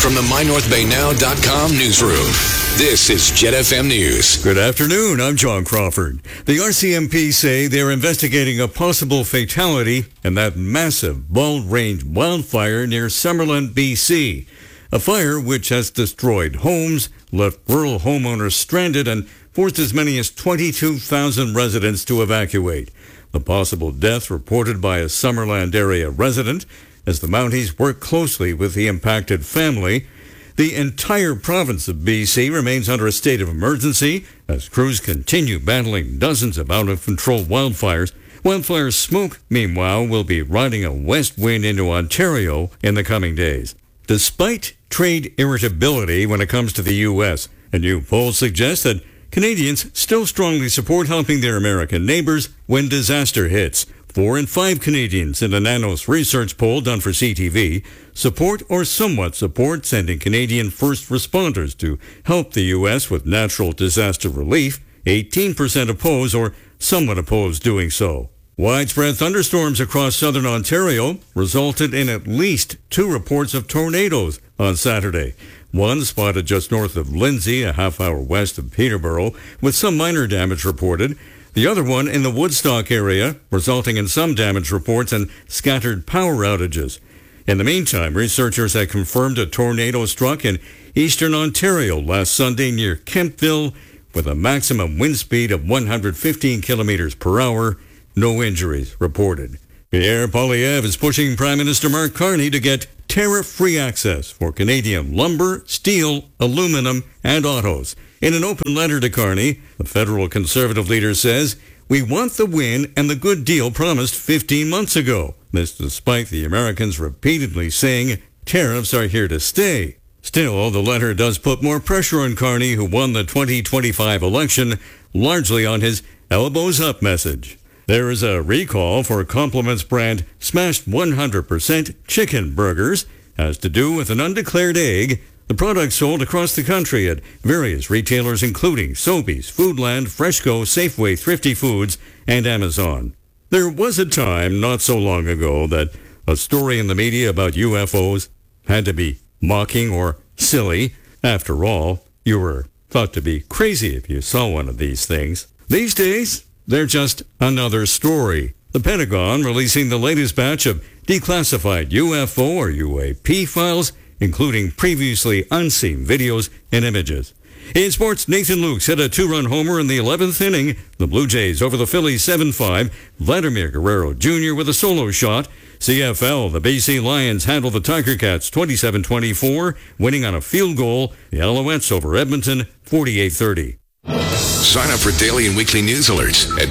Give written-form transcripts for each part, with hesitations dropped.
From the MyNorthBayNow.com newsroom, this is Jet FM News. Good afternoon, I'm John Crawford. The RCMP say they're investigating a possible fatality in that massive Bald Range wildfire near Summerland, BC. A fire which has destroyed homes, left rural homeowners stranded, and forced as many as 22,000 residents to evacuate. The possible death reported by a Summerland area resident as the Mounties work closely with the impacted family. The entire province of BC remains under a state of emergency as crews continue battling dozens of out-of-control wildfires. Wildfire smoke, meanwhile, will be riding a west wind into Ontario in the coming days. Despite trade irritability when it comes to the U.S., a new poll suggests that Canadians still strongly support helping their American neighbors when disaster hits. 4 in 5 Canadians in a Nanos research poll done for CTV support or somewhat support sending Canadian first responders to help the U.S. with natural disaster relief. 18% oppose or somewhat oppose doing so. Widespread thunderstorms across southern Ontario resulted in at least 2 reports of tornadoes on Saturday. One spotted just north of Lindsay, a half-hour west of Peterborough, with some minor damage reported. The other one in the Woodstock area, resulting in some damage reports and scattered power outages. In the meantime, researchers had confirmed a tornado struck in eastern Ontario last Sunday near Kemptville with a maximum wind speed of 115 kilometers per hour. No injuries reported. Pierre Poilievre is pushing Prime Minister Mark Carney to get tariff-free access for Canadian lumber, steel, aluminum, and autos. In an open letter to Carney, the federal Conservative leader says, "We want the win and the good deal promised 15 months ago." This despite the Americans repeatedly saying tariffs are here to stay. Still, the letter does put more pressure on Carney, who won the 2025 election, largely on his elbows up message. There is a recall for Compliments brand smashed 100% chicken burgers. Has to do with an undeclared egg. The product sold across the country at various retailers including Sobeys, Foodland, Freshco, Safeway, Thrifty Foods, and Amazon. There was a time not so long ago that a story in the media about UFOs had to be mocking or silly. After all, you were thought to be crazy if you saw one of these things. These days, they're just another story. The Pentagon releasing the latest batch of declassified UFO or UAP files, including previously unseen videos and images. In sports, Nathan Lukes hit a 2-run homer in the 11th inning. The Blue Jays over the Phillies 7-5. Vladimir Guerrero Jr. with a solo shot. CFL, the BC Lions handle the Tiger Cats 27-24, winning on a field goal. The Alouettes over Edmonton 48-30. Sign up for daily and weekly news alerts at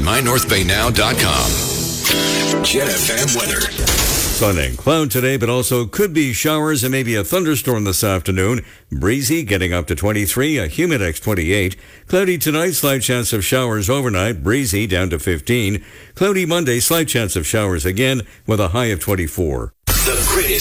MyNorthBayNow.com. Jet FM weather. Sun and cloud today, but also could be showers and maybe a thunderstorm this afternoon. Breezy, getting up to 23, a Humidex 28. Cloudy tonight, slight chance of showers overnight. Breezy down to 15. Cloudy Monday, slight chance of showers again with a high of 24. The greatest